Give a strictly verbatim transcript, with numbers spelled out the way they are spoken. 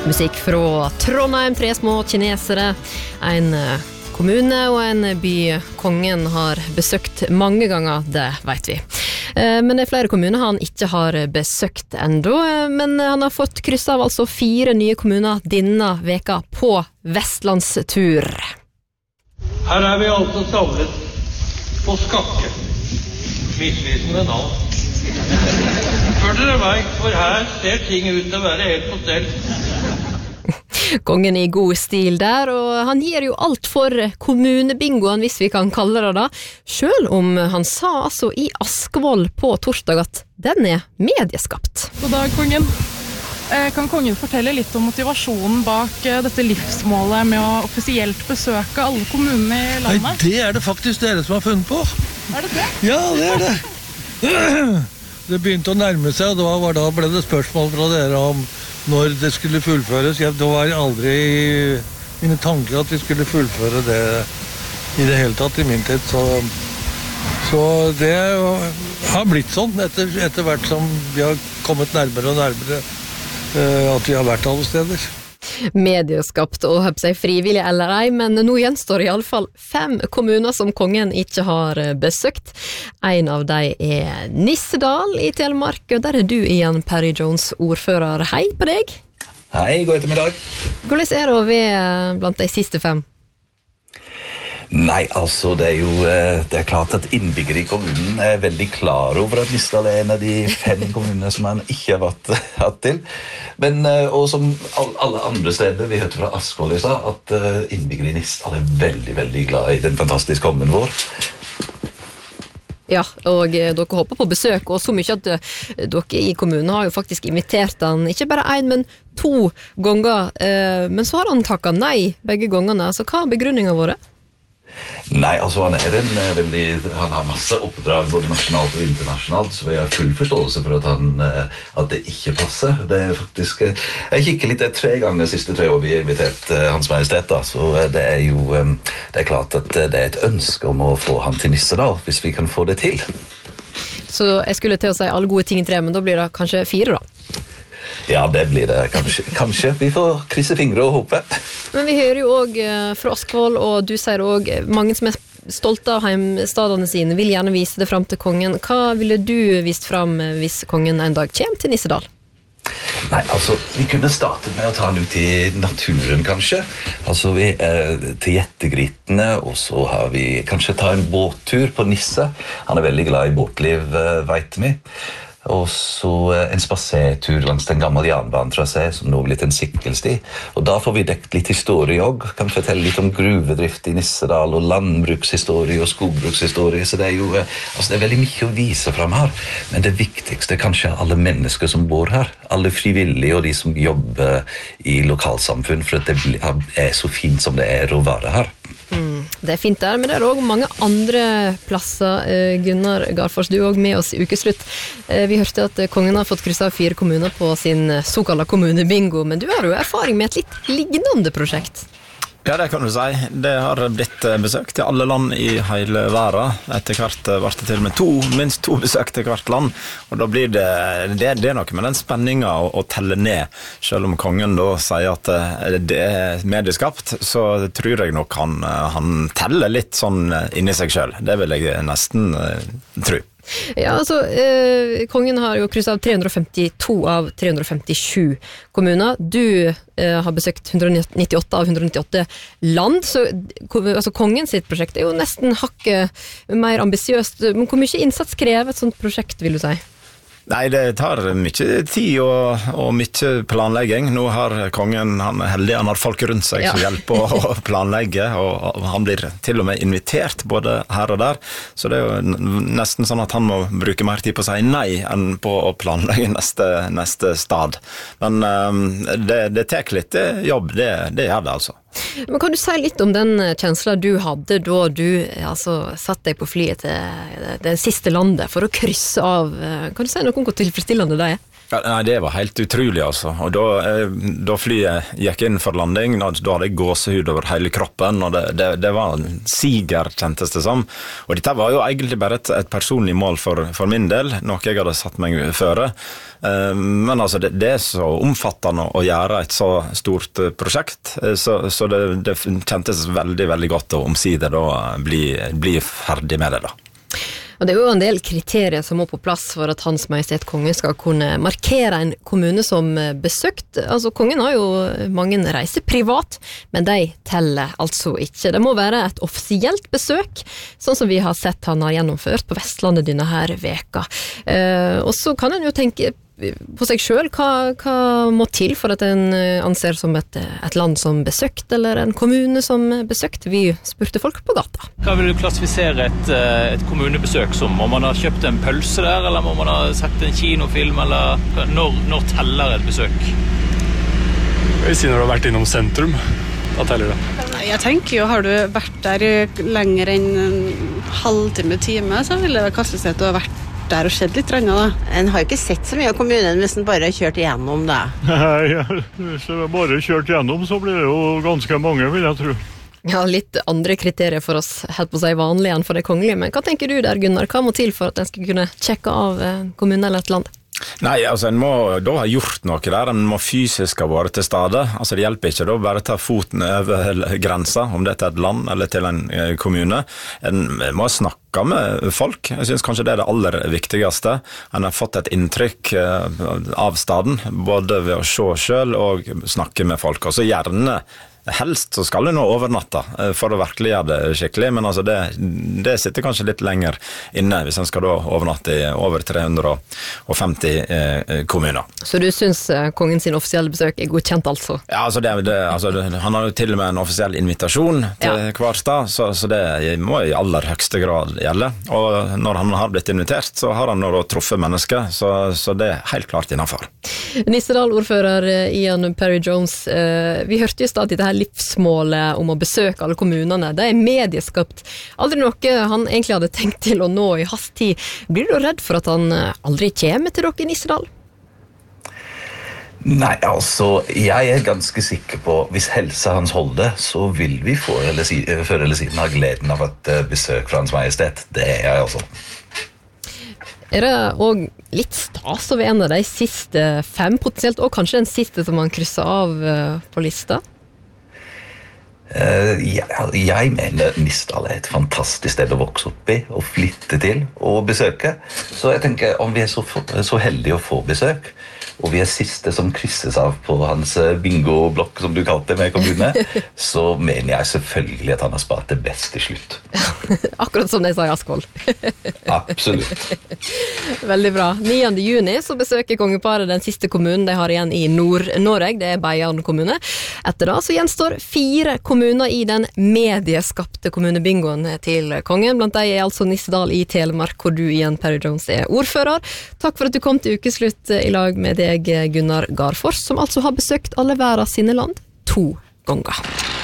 Musikk fra Trondheim, tre små kinesere, en kommune og en by kongen har besøkt mange ganger, det vet vi. Men det er flere kommuner han ikke har besøkt enda, men han har fått kryss av altså fire nye kommuner denne veka på Vestlandstur. Her er vi altså samlet på Skakke, misvisende navn. Før dere vet, for her ser ting ut til å være helt på stell. Kongen i god stil der, og han gir jo alt for kommunebingoen, hvis vi kan kalle det da, selv om han sa altså i Askvoll på torsdag at den er medieskapt. God dag, kongen. Kan kongen fortelle litt om motivasjonen bak dette livsmålet med å offisielt besøke alle kommunene i landet? Nei, det er det faktisk dere som har funnet på. Er det det? Ja, det er det. Det begynte å nærme seg, og da, var da ble det spørsmål fra dere om når det skulle fullføres. Ja, det var aldri i mine tanker at vi skulle fullføre det i det hele tatt i min tid. Så, så det har blitt sånn etter, etter hvert som vi har kommet nærmere og nærmere uh, at vi har vært alle steder. Medieskapt og høp seg frivillig eller ei, men nå gjenstår i alle fall fem kommuner som kongen ikke har besøkt. En av dem er Nissedal i Telemark, og der er du igjen, Perry Jones, ordfører. Hei på deg. Hei, god ettermiddag. Hvordan er det å være blant de siste fem? Nei, altså, det er jo det er klart at innbyggere i kommunen er veldig klar over at Nissedal er en av de fem kommunene som han ikke har vært hatt til. Men, og som alle andre steder, vi hørte fra Askvoll i stad, at innbyggere i Nissedal er veldig, veldig glad i den fantastiske kommunen vår. Ja, og dere hopper på besøk, og så mye at dere i kommunen har jo faktisk invitert han, ikke bare en, men to ganger. Men så har han takket nei begge gangene, så hva er begrunningen våre? Nei, altså han er en veldig, han har masse oppdrag både nasjonalt og internasjonalt, så vi har full forståelse for at, han, at det ikke passer. Det er faktisk, jeg kikker litt tre ganger de siste tre år vi har invitert Hans Majestet, da, så det er jo det er klart at det er et ønske om å få han til Nissedal, hvis vi kan få det til. Så jeg skulle til å si alle gode ting i tre, men da blir det kanskje fire da? Ja, det blir det kanskje. Kanskje. Vi får krysse fingre og håpe. Men vi hører jo også fra Askvoll, og du sier også mange som er stolte av heimstadene sine, vil gjerne vise det frem til kongen. Hva ville du vist frem hvis kongen en dag kommer til Nissedal? Nei, altså, vi kunne starte med å ta han ut i naturen, kanskje. Altså, vi er til Jettegrittene, og så har vi kanskje ta en båttur på Nisse. Han er veldig glad i båtliv, vet vi. Og så en spasertur langs den gamle jernbanetrasé som nå blir litt en sikkelsti. Og da får vi dekt litt historie også. Kan fortelle litt om gruvedrift i Nissedal og landbrukshistorie og skogbrukshistorie. Så det er jo altså det er veldig mye å vise frem her. Men det viktigste er kanskje alle mennesker som bor her. Alle frivillige og de som jobber i lokalsamfunn, for at det er så fint som det er å være her. Mm, det er fint der, men det er også mange andre plasser. Gunnar Garfors, du er også med oss i ukeslutt. Vi hørte at kongen har fått krysset av fire kommuner på sin såkalte kommunebingo, men du har jo erfaring med et litt lignende prosjekt. Ja, det kan du si. Det har blitt besøkt til alle land i hele verden. Etter hvert var det til og med to, minst to besøk til hvert land. Og da blir det, det, det er noe med den spenningen å, å telle ned. Selv om kongen da sier at det er medieskapt, så tror jeg nok han, han teller litt sånn inni seg selv. Det vil jeg nesten tro. Ja, altså, eh, kongen har jo krysset av tre hundre og femtito av tre hundre og femtisju kommuner. Du eh, har besøkt ett hundre og nittiåtte av ett hundre og nittiåtte land, så altså, kongen sitt prosjekt er jo nesten hakket mer ambisiøst. Men hvor mye innsats krever et sånt prosjekt, vil du si? Nei, det tar mye tid og, og mye planlegging. Nå har kongen, han er heldig, han har folk rundt seg ja. som hjelper å planlegge, og, og han blir til og med invitert både her og der. Så det er jo nesten sånn at han må bruke mer tid på å si nei enn på å planlegge neste, neste stad. Men um, det, det tar litt jobb, det, det gjør det altså. Men kan du si litt om den kjenslen du hadde da du altså, satt deg på flyet til det siste landet for å krysse av? Kan du si noe om hvor tilfredsstillende det er? Ja, nei, det var helt utrolig altså, og da, da flyet gikk inn for landing, da hadde jeg gåsehud over hele kroppen, og det, det, det var en siger, kjentes det som. Og dette var jo egentlig bare et, et personlig mål for, for min del, noe jeg hadde satt meg føre. Men altså, det, det er så omfattende å gjøre et så stort prosjekt, så, så det, det kjentes veldig, veldig godt å omsider da bli, bli ferdig med det da. Og det er jo en del kriterier som må på plass for at Hans Majestet Kongen skal kunne markere en kommune som besøkt. Altså, kongen har jo mange reiser privat, men de teller altså ikke. Det må være et offisielt besøk, sånn som vi har sett han har gjennomført på Vestlandet denne her veka. Eh, og så kan en jo tenke på seg selv, hva, hva må til for at en anser som et, et land som besøkt, eller en kommune som besøkt? Vi spurte folk på gata. Hva vil du klassifisere et, et kommunebesøk som? Må man ha kjøpt en pølse der, eller må man ha sett en kinofilm, eller når, når teller et besøk? Jeg vil si når du har vært innom sentrum, da teller det. Jeg tenker jo, har du vært der lenger enn en halvtime, time, så vil det kastes til at du har vært der og skjedd litt rønne da. En har ikke sett så mye av kommunen hvis en bare har kjørt igjennom det. Nei, hvis jeg bare har kjørt igjennom så blir det jo ganske mange, vil jeg tro. Ja, litt andre kriterier for oss helt på seg vanlig enn for det kongelige, men hva tenker du der, Gunnar? Hva må til for at en skal kunne sjekke av kommunen eller et land? Nei, altså en må da ha gjort noe der, en må fysisk ha vært til stede. Altså det hjelper ikke da bare ta foten over grensa, om det er til et land eller til en kommune. En må snakke med folk. Jeg synes kanskje det er det aller viktigste. En har fått et inntrykk av staden, både ved å se selv og snakke med folk. Og så gjerne helst så skal du nå overnatta for å virkelig gjøre det skikkelig, men altså det, det sitter kanskje litt lenger inne hvis en skal da overnatte i over tre hundre og femti eh, kommuner. Så du synes kongen sin offisielle besøk er godkjent altså? Ja, altså, det, det, altså det, han har jo til og med en offisiell invitasjon til ja. hver stad, så, så det må i aller høyeste grad gjelde. Og når han har blitt invitert, så har han nå truffet mennesker, så, så det er helt klart innenfor. Nissedal-ordfører Ian Perry Jones, eh, vi hørte jo stadig det her livsmålet om å besøke alle kommunene. Det er medieskapt. Aldri noe han egentlig hadde tenkt til å nå i hans tid. Blir du redd for at han aldri kommer til dere i Nissedal? Nei, altså, jeg er ganske sikker på, hvis helsa hans holder, så vil vi få eller si, før eller siden ha gleden av et besøk fra Hans Majestet. Det er jeg altså. Er det også litt stas over en av de siste fem, potensielt, og kanskje den siste som han krysser av på lista? Uh, jeg, jeg mener Nissedal er et fantastisk sted å vokse opp i og flytte til og besøke, så jeg tenker om vi er så, så heldige å få besøk og vi er siste som krysses av på hans bingo-blokk som du kalte med kommune, så mener jeg selvfølgelig at han har spart det best til slutt. Akkurat som de sa i Askvoll. Absolutt. Veldig bra. niende juni så besøker kongeparet den siste kommunen de har igjen i Nord-Norge, det er Beiarn kommune. Etter da så gjenstår fire kommuner i den medieskapte kommunebingoen til kongen. Blant de er altså Nissedal i Telemark, hvor du igjen, Perry Jones, er ordfører. Takk for at du kom til ukeslutt i lag med deg, Gunnar Garfors, som altså har besøkt alle verdens sine land to ganger.